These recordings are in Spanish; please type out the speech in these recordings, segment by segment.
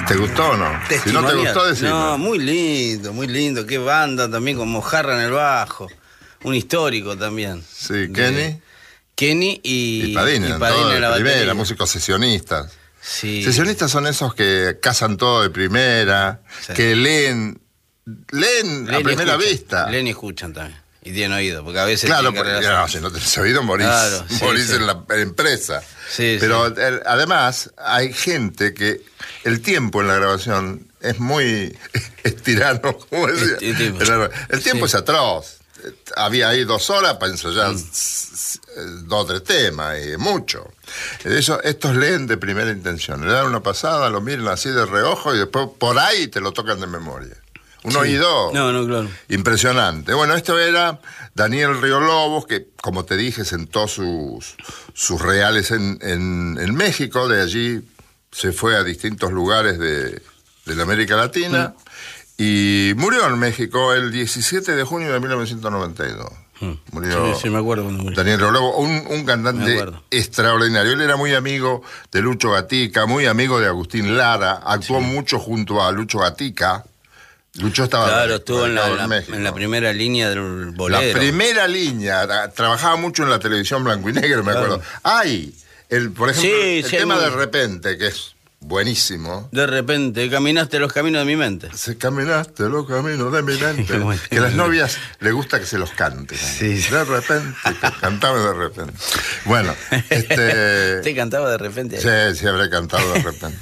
¿Te gustó o no? Si no te gustó, decime. No, muy lindo. Qué banda también con Mojarra en el bajo. Un histórico también. Sí, Kenny y Padina en la primera, batería. músicos sesionistas. Sí. Sesionistas son esos que cazan todo de primera, Sí. que leen a primera vista. Leen y escuchan también. Y tienen oído, porque a veces... Claro, no, si no tenés oído morís, Claro, morís sí. en la empresa. Sí, Pero además hay gente que el tiempo en la grabación es muy estirano, como decía. El tiempo es atroz. Había ahí 2 horas para ensayar 2 o 3 temas, y mucho. Estos leen de primera intención, le dan una pasada, lo miran así de reojo y después por ahí te lo tocan de memoria. Un oído claro. impresionante. Bueno, esto era Daniel Río Lobos, que, como te dije, sentó sus reales en México. De allí se fue a distintos lugares de la América Latina y murió en México el 17 de junio de 1992. Murió Sí, me acuerdo cuando murió. Daniel Río Lobos, un cantante extraordinario. Él era muy amigo de Lucho Gatica, muy amigo de Agustín Lara, actuó mucho junto a Lucho Gatica. Lucho estaba... Claro, estuvo en la primera línea del bolero. La primera línea. Trabajaba mucho en la televisión blanco y negro, me acuerdo. Por ejemplo, el tema De Repente, que es buenísimo. De repente, caminaste los caminos de mi mente. Caminaste los caminos de mi mente. Que a las novias les gusta que se los cante. Sí. De repente, cantaba de repente. Bueno, ¿Te cantaba de repente? Sí, habré cantado de repente.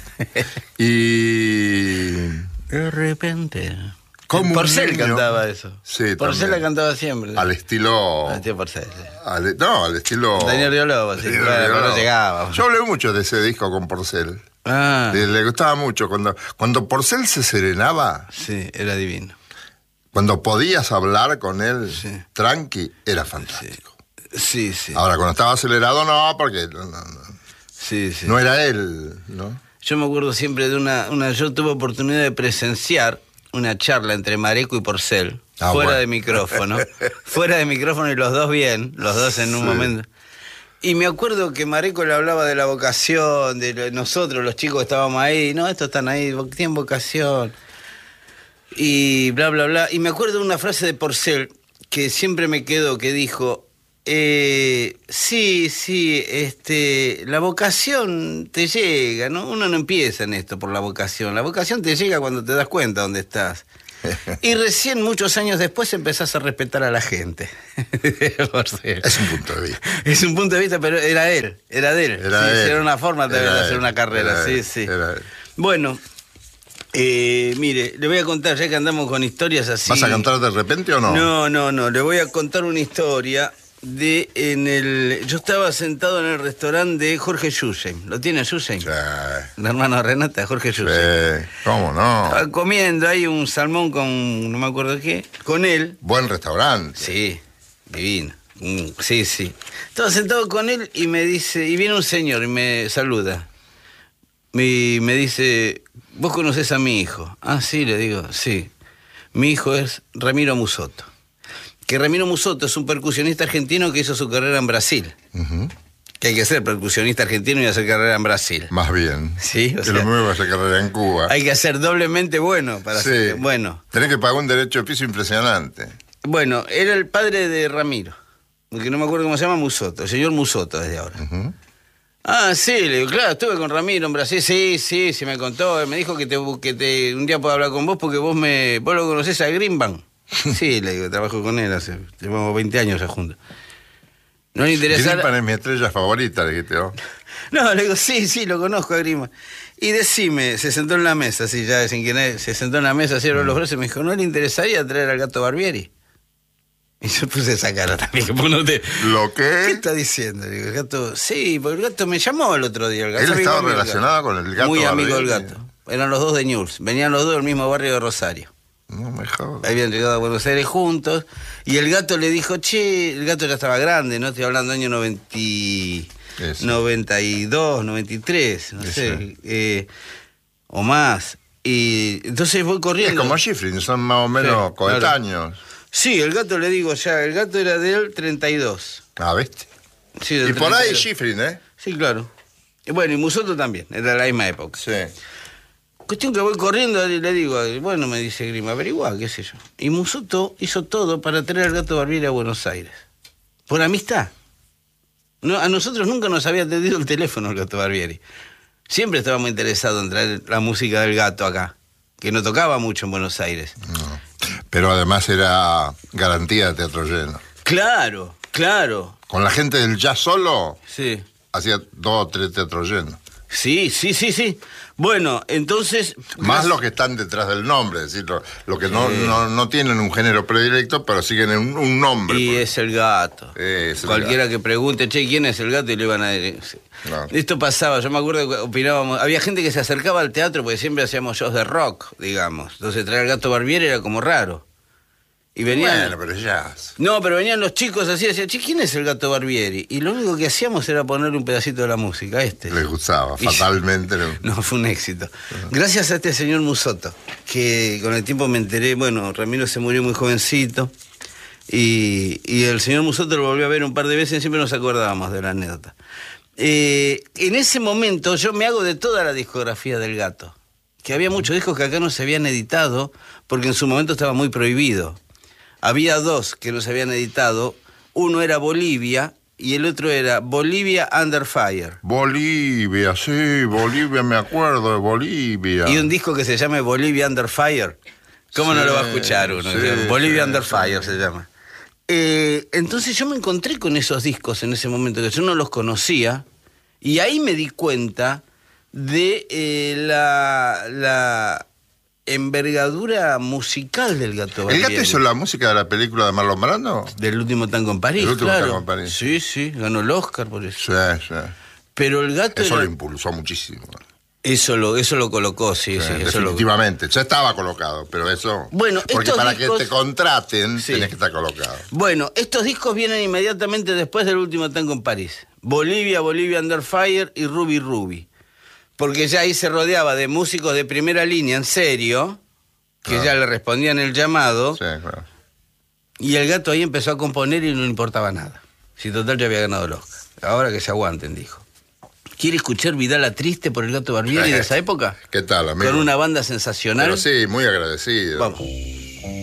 Y... De repente. Como Porcel cantaba eso. Sí, Porcel la cantaba siempre. Al estilo... Al estilo Porcel, sí. Al estilo... Daniel Río Lobos, sí, claro, no llegaba. Yo hablé mucho de ese disco con Porcel. Le gustaba mucho. Cuando Porcel se serenaba... Sí, era divino. Cuando podías hablar con él, tranqui, era fantástico. Sí. Ahora, cuando estaba acelerado, no, porque... Sí. No era él, ¿no? Yo me acuerdo siempre de yo tuve oportunidad de presenciar una charla entre Mareco y Porcel, fuera de micrófono. Fuera de micrófono y los dos en un momento. Y me acuerdo que Mareco le hablaba de la vocación, de nosotros, los chicos que estábamos ahí. No, estos están ahí, tienen vocación. Y bla, bla, bla. Y me acuerdo de una frase de Porcel que siempre me quedó, que dijo... la vocación te llega, ¿no? Uno no empieza en esto por la vocación. La vocación te llega cuando te das cuenta dónde estás. Y recién, muchos años después, empezás a respetar a la gente. Es un punto de vista. Es un punto de vista, pero era de él. Era una forma de hacer una carrera. Era él. Bueno, mire, le voy a contar, ya que andamos con historias así... ¿Vas a cantar de repente o no? No, le voy a contar una historia... yo estaba sentado en el restaurante de Jorge Yusein. ¿Lo tiene Yusein? Sí. El hermano de Renata, Jorge Yusein. ¿Cómo no? Estaba comiendo ahí un salmón con no me acuerdo qué, con él. Buen restaurante. Sí, divino. Sí. Estaba sentado con él y me dice, y viene un señor y me saluda. Y me dice, ¿vos conocés a mi hijo? Ah, sí, le digo, sí. Mi hijo es Ramiro Musotto. Que Ramiro Musotto es un percusionista argentino que hizo su carrera en Brasil. Que hay que ser percusionista argentino y hacer carrera en Brasil. Más bien. Sí, que lo mismo hacer carrera en Cuba. Hay que ser doblemente bueno para hacer. Bueno. Tenés que pagar un derecho de piso impresionante. Bueno, era el padre de Ramiro, que no me acuerdo cómo se llama, Musotto, el señor Musotto desde ahora. Ah, sí, le digo, claro, estuve con Ramiro en Brasil, sí, me contó, me dijo que un día puedo hablar con vos porque vos lo conocés a Greenbank. Sí, le digo, trabajo con él, llevamos 20 años ya juntos. ¿No le interesa? Greenbank es mi estrella favorita, le dijiste vos. No, le digo, sí, lo conozco a Greenbank. Y decime, se sentó en la mesa, así ya sin que se sentó en la mesa, así abrió los brazos y me dijo, ¿no le interesaría traer al Gato Barbieri? Y yo puse esa cara también. ¿Lo qué? ¿Qué está diciendo? Le digo, el Gato, sí, porque el Gato me llamó el otro día. ¿Él estaba relacionado con el Gato? Muy amigo del Gato. Eran los dos de Newell's, venían los dos del mismo barrio de Rosario. No me jodas. Habían llegado a Buenos Aires juntos. Y el Gato le dijo, el Gato ya estaba grande, ¿no? Estoy hablando año 92, 93, no sé. O más. Y entonces voy corriendo. Es como Schifrin, son más o menos coetáneos. Claro. Sí, el Gato le digo ya, el Gato era del 32. Ah, ¿viste? Sí, y 32. por ahí Schifrin, ¿eh? Sí, claro. Y bueno, y Musotto también, era de la misma época. Sí. Cuestión que voy corriendo y le digo, bueno, me dice Grima, averiguá, qué sé yo. Y Musotto hizo todo para traer al Gato Barbieri a Buenos Aires. Por amistad. No, a nosotros nunca nos había atendido el teléfono el Gato Barbieri. Siempre estaba muy interesado en traer la música del Gato acá, que no tocaba mucho en Buenos Aires. No. Pero además era garantía de teatro lleno. Claro, claro. Con la gente del jazz solo, Sí. hacía 2 o 3 teatros llenos. Sí. Bueno, entonces... Más los que están detrás del nombre, es decir, lo que no tienen un género predilecto, pero siguen un nombre. Y es el Gato. Cualquiera que pregunte, che, ¿quién es el Gato? Y le iban a decir... No. Esto pasaba, yo me acuerdo que opinábamos... Había gente que se acercaba al teatro porque siempre hacíamos shows de rock, digamos. Entonces traer al Gato Barbieri era como raro. Y venían... Bueno, pero ya... No, pero venían los chicos así y decían, che, ¿quién es el Gato Barbieri? Y lo único que hacíamos era ponerle un pedacito de la música, Les gustaba, fatalmente. No, fue un éxito. Gracias a este señor Musotto, que con el tiempo me enteré, bueno, Ramiro se murió muy jovencito, y el señor Musotto lo volvió a ver un par de veces y siempre nos acordábamos de la anécdota. En ese momento yo me hago de toda la discografía del Gato, que había muchos discos que acá no se habían editado, porque en su momento estaba muy prohibido. Había 2 que no se habían editado. Uno era Bolivia y el otro era Bolivia Under Fire. Bolivia, sí, Bolivia, me acuerdo de Bolivia. Y un disco que se llama Bolivia Under Fire. ¿Cómo no lo va a escuchar uno? Bolivia Under Fire se llama. Entonces yo me encontré con esos discos en ese momento, que yo no los conocía, y ahí me di cuenta de la envergadura musical del Gato Barbieri. ¿El Gato hizo la música de la película de Marlon Brando? Del último tango en París, El último claro. tango en París. Sí, ganó el Oscar por eso. Sí. Pero el Gato eso lo impulsó muchísimo. Eso lo colocó, sí. Definitivamente, ya estaba colocado, pero eso... Bueno, porque para discos, que te contraten, tenés que estar colocado. Bueno, estos discos vienen inmediatamente después del último tango en París. Bolivia Under Fire y Ruby. Porque ya ahí se rodeaba de músicos de primera línea, en serio, que ya le respondían el llamado. Sí, claro. Y el Gato ahí empezó a componer y no le importaba nada. Si total ya había ganado el Oscar. Ahora que se aguanten, dijo. ¿Quiere escuchar Vidala Triste por el Gato Barbieri de esa época? ¿Qué tal, amigo? Con una banda sensacional. Pero sí, muy agradecido. Vamos.